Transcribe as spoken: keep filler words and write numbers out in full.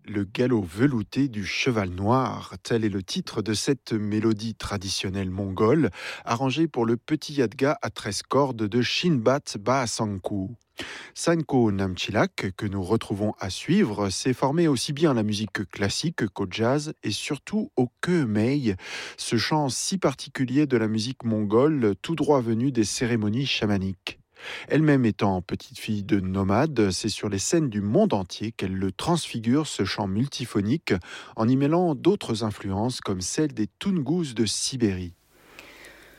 Le galop velouté du cheval noir, tel est le titre de cette mélodie traditionnelle mongole, arrangée pour le petit yadga à treize cordes de Shinbat Baasangku. Sanko Namchilak, que nous retrouvons à suivre, s'est formé aussi bien à la musique classique qu'au jazz et surtout au keumei, ce chant si particulier de la musique mongole, tout droit venu des cérémonies chamaniques. Elle-même étant petite fille de nomade, c'est sur les scènes du monde entier qu'elle le transfigure, ce chant multiphonique, en y mêlant d'autres influences comme celle des Tungus de Sibérie.